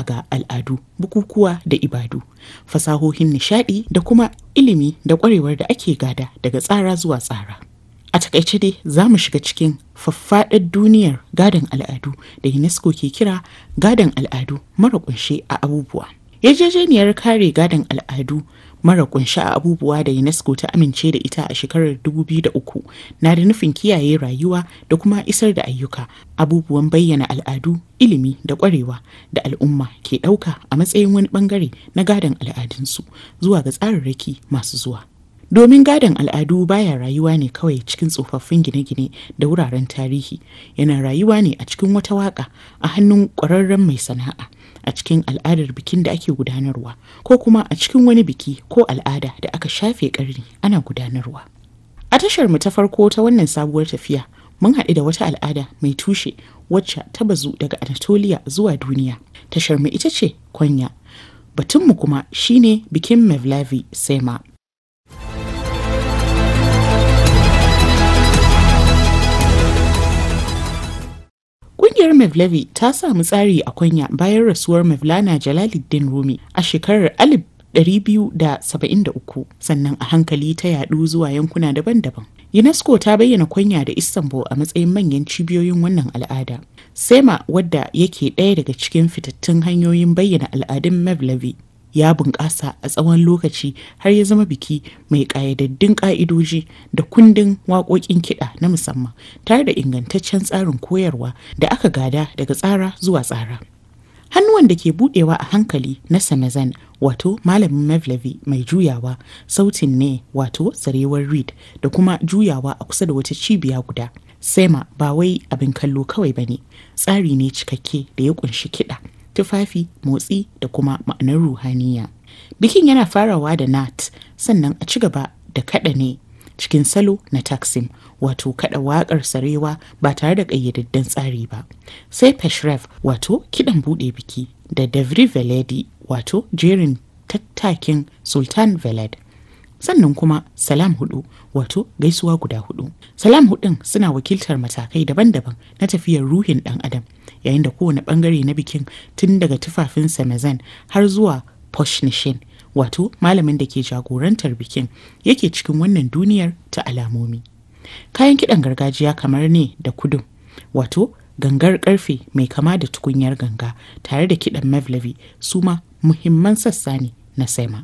ga al'adu, bukukuwa da ibadu, fasahohin nishaɗi da kuma ilimi da ƙwarewar da ake gada daga tsara zuwa tsara. A takaice dai za mu shiga cikin faffaɗar duniyar gadon al'adu da UNESCO ke kira gadon al'adu mara ƙunshe a abubuwa. Yarjejeniyar kare gadon al'adu mara ƙunshe a abubuwa da UNESCO ta amince da ita a shekarar 2003 na da nufin kiyaye rayuwa da kuma isar da ayyuka, abubuwan bayyana al'adu, ilimi da ƙwarewa da al'umma ke ɗauka a matsayin wani ɓangare na gadon al'adunsu zuwa ga tsararraki masu zuwa. Domin gadon al'adu baya rayuwa ne kawai cikin tsofaffin gine-gine da wuraren tarihi, yana rayuwa ne a cikin wata waƙa a hannun ƙwararren mai sana'a, a cikin al'adar bikin da ake gudanarwa, ko kuma a cikin wani biki ko al'ada da aka shafe ƙarni ana gudanarwa. A tashar mu ta farko ta wannan sabuwar tafiya, mun haɗu da wata al'ada mai tushe wacce ta bazu daga Anatolia zuwa duniya. Tashar mu ita ce Konya. Batunmu kuma shine bikin Mevlevi Sema. Ƙungiyar Mevlevi ta samu tsari a Konya bayan rasuwar Mevlana Jalaluddin Rumi a shekarar 1273, sannan a hankali ta yaɗu zuwa yankuna daban-daban. UNESCO ta bayyana Konya da Istanbul a matsayin manyan cibiyoyin wannan al'ada. Sema, wadda yake ɗaya daga cikin fitattun hanyoyin bayyana al'adun Mevlevi, ya bunƙasa a tsawon lokaci har ya zama biki mai ƙayyadaddun ƙa'idoji da kundin waƙoƙin kiɗa na musamman, tare da ingantaccen tsarin koyarwa da aka gada daga tsara zuwa tsara. Hannuwan da ke buɗewa a hankali na Samezan, wato malamin Mevlevi mai juyawa, sautin ne wato sarewar reed da kuma juyawa a kusa da wata cibiya guda. Sema ba wai abin kallo kawai bane, tsari ne cikakke da ya ƙunshi kiɗa, tufafi, motsi da kuma ma'anar ruhaniya. Bikin yana farawa da nat, sannan a ci gaba da kaɗa ne cikin salo na taksim, wato kaɗa waƙar sarewa ba tare da ƙayyadadden tsari ba. Sai peshrev, wato kiɗan buɗe biki, da devri veledi, wato jerin tattakin sultan veled. Sannan kuma salam hudu, wato gaisuwa guda hudu. Salam hudun suna wakiltar matakai daban-daban na tafiyar ruhin ɗan adam, yayin da kowane ɓangare na bikin, tun daga tufafin samezan har zuwa poshnishin, wato malamin da ke jagorantar bikin, yake cikin wannan duniyar ta alamomi. Kayan kiɗan gargajiya kamar ne da kudum, wato gangar ƙarfe mai kama da tukunyar ganga, tare da kiɗan Mevlevi, su ma muhimman sassa ne na Sema.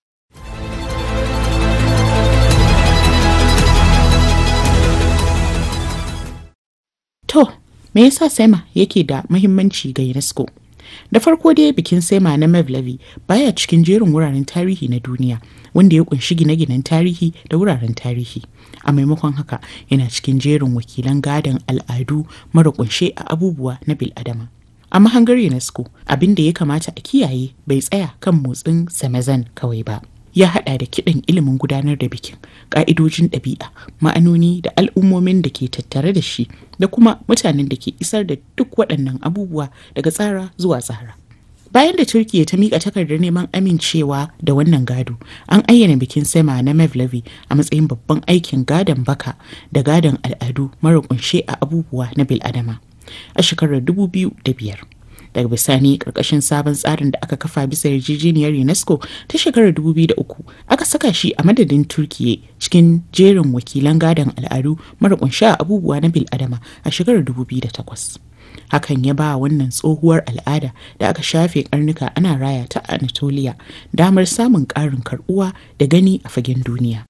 To, me yasa Sema yake da muhimmanci ga UNESCO? Da farko dai bikin Sema na Mevlevi baya cikin jerin wuraren tarihi na duniya wanda ya kunshi gine-ginen tarihi da wuraren tarihi. A maimakon haka yana cikin jerin wakilan gadon al'adu mara kunshe a abubuwa na bil'adama. A mahangar UNESCO, abin da ya kamata a kiyaye bai tsaya kan motsin Samezan kawai ba. Ya haɗa da kiɗan ilimin gudanar da bikin, ƙa'idojin ɗabi'a, ma'anoni da al'ummomin da ke tattare da shi, da kuma mutanen da ke isar da duk waɗannan abubuwa daga tsara zuwa tsara. Bayan da Turkiyya ta miƙa takardar neman amincewa da wannan gado, an ayyana bikin Sema na Mevlevi a matsayin babban aikin gadon baka da gadon al'adu mara ƙunshe a abubuwa na bil'adama a shekarar 2005. Daga bisani, ƙarƙashin sabon tsarin da aka kafa bisa yarjejeniyar UNESCO ta shekarar 2003, aka saka shi a madadin Turkiyya cikin jerin wakilan gadon al'adu mara ƙunshe a abubuwa na bil'adama a shekarar 2008. Hakan ya ba wannan tsohuwar al'ada da aka shafe karnuka ana raya ta Anatolia damar samun ƙarin karɓuwa da gani a fagen duniya.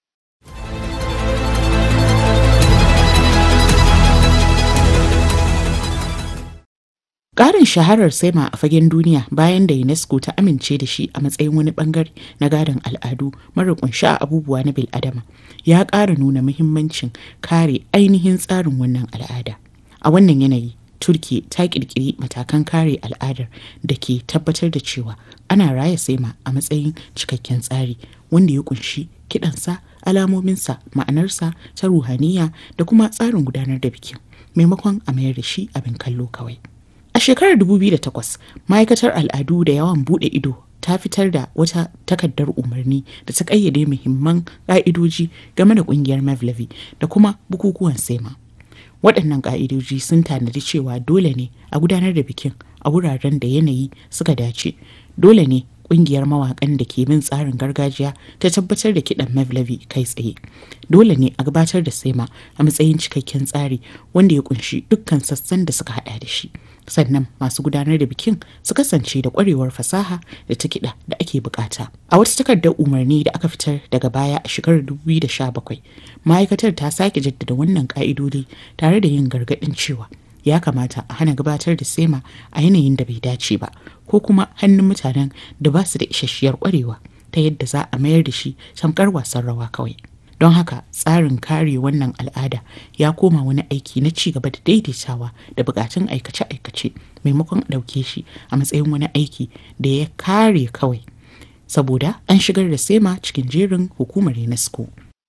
Ƙarin shaharar Sema a fagen duniya bayan da UNESCO ta amince da shi a matsayin wani bangare na gadon al'adu mara ƙunshe a abubuwa na bil'adama ya ƙara nuna muhimmancin kare ainihin tsarin wannan al'ada. A wannan yanayi, Turkiyya ta ƙirƙiri matakan kare al'adar da ke tabbatar da cewa ana raya Sema a matsayin cikakken tsari wanda ya ƙunshi kiɗansa, alamominsa, ma'anarsa ta ruhaniya da kuma tsarin gudanar da bikin, maimakon a mayar da shi abin kallo kawai. A shekarar 2008, ma'aikatar al'adu da yawan bude ido ta fitar da wata takardar umarni da ta kayyade muhimman ƙa'idoji game da ƙungiyar Mevlevi da kuma bukukuwan Sema. Waɗannan ƙa'idoji sun tanadi cewa dole ne a gudanar da bikin a wuraren da yanayi suka dace. Dole ne ƙungiyar mawaƙan da ke bin tsarin gargajiya ta tabbatar da kiɗan Mevlevi kai tsaye. Dole ne a gabatar da Sema a matsayin cikakken tsari wanda ya ƙunshi dukkan sassan da suka haɗa da shi. Sannan masu gudanar da bikin su kasance da ƙwarewar fasaha da ta kiɗa da ake bukata. A wata takardar umarni da aka fitar daga baya a shekarar 2017, ma'aikatar ta sake jaddada wannan ƙa'idodi tare da yin gargaɗin cewa ya kamata a hana gabatar da Sema a yanayin da bai dace ba ko kuma hannun mutanen da ba su da isasshiyar ƙwarewa ta yadda za a mayar da shi tamkar wasan rawa kawai. Don haka tsarin kare wannan al'ada ya koma wani aiki na ci gaba da daidaitawa da bukatun aikace-aikace maimakon a ɗauke shi a matsayin wani aiki da ya kare kawai saboda an shigar da Sema cikin jerin hukumar UNESCO.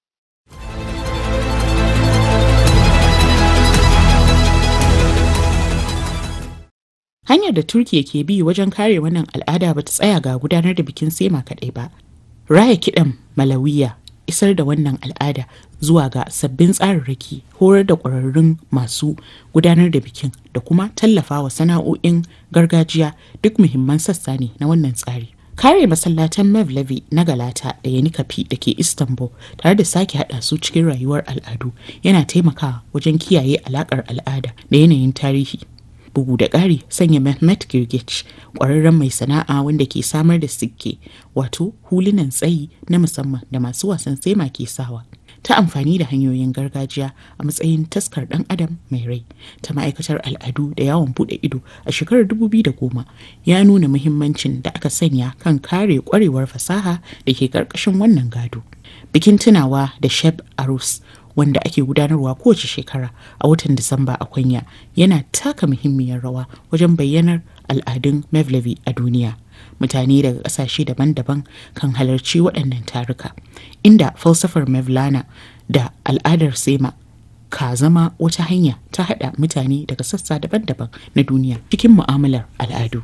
Hanyar da Turkiyya ke bi wajen kare wannan al'ada ba ta tsaya ga gudanar da bikin Sema kaɗai ba. Raya kiɗan Malawiya, isar da wannan al'ada zuwa ga sabbin tsararraki, horar da ƙwararrun masu gudanar da bikin da kuma tallafawa sana'o'in gargajiya duk muhimman sassa ne na wannan tsari. Kare masallatan Mevlevi na Galata da Yenikapi da ke Istanbul tare da sake haɗa su cikin rayuwar al'adu yana taimakawa wajen kiyaye alaƙar al'ada da yanayin tarihi. Bugu da ƙari, sanya Mehmet Girgich, ƙwararren mai sana'a wanda ke samar da sikke, wato hulunan tsayi na musamman da masu wasan Sema ke sawa, ta amfani da hanyoyin gargajiya a matsayin taskar ɗan adam mai rai ta ma'aikatar al'adu da yawon buɗe ido a shekarar 2010 ya nuna muhimmancin da aka sanya kan kare ƙwarewar fasaha da ke ƙarƙashin wannan gado. Bikin tunawa da Sheb Arus, wanda ake gudanarwa kowace shekara a watan Disamba a Konya, yana taka muhimmiyar rawa wajen bayyanar al'adun Mevlevi a duniya. Mutane daga ƙasashe daban-daban kan halarci waɗannan taruka, inda falsafar Mevlana da al'adar Sema ka zama wata hanya ta haɗa mutane daga sassa daban-daban na duniya cikin mu'amalar al'adu.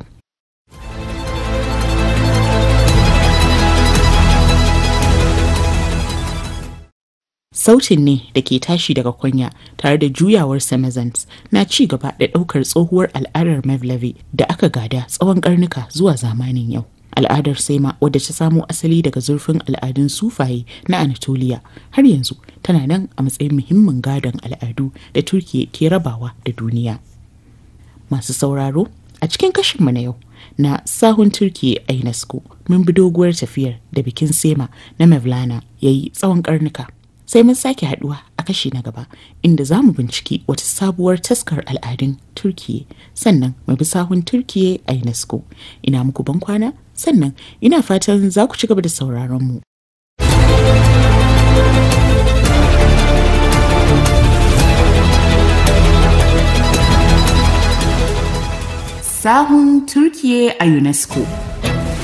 Sautin ne da ke tashi daga Konya tare da juyawar Semezans na ci gaba da ɗaukar tsohuwar al'adar Mevlevi da aka gada tsawon ƙarnuka zuwa zamanin yau. Al'adar Sema, wadda ta samo asali daga zurfin al'adun sufaye na Anatolia, har yanzu tana nan a matsayin muhimmin gadon al'adu da Turkiyya ke rabawa da duniya. Masu sauraro, a cikin kashinmu na yau na sahun Turkiyya a UNESCO, mun bi doguwar tafiyar da bikin Sema na Mevlana ya yi tsawon ƙarnuka. Sai mun sake haduwa a kashi na gaba inda za mu binciki wata sabuwar taskar al'adun Turkiyya, sannan mu bi sahun Turkiyya a UNESCO. Ina muku ban kwana, sannan ina fatan za ku ci gaba da sauraron mu. Sahun Turkiyya a UNESCO.